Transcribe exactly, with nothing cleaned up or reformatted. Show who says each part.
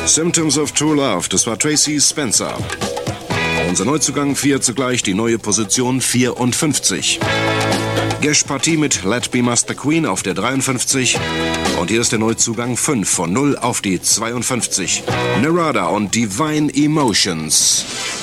Speaker 1: Symptoms of True Love, das war Tracy Spencer. Unser Neuzugang vier zugleich die neue Position vierundfünfzig. Gesh-Partie mit Let Be Master Queen auf der dreiundfünfzig. Und hier ist der Neuzugang fünf von null auf die zweiundfünfzig. Narada und Divine Emotions.